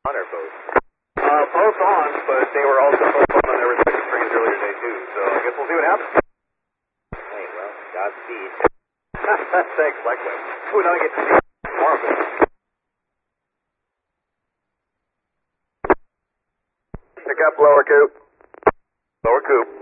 On or both? Both on, but they were also both on their respective trains earlier today too, so I guess we'll see what happens. Hey, well, Godspeed. Thanks, likewise. Ooh, now I get to see tomorrow. Pick up lower coop. Lower coop.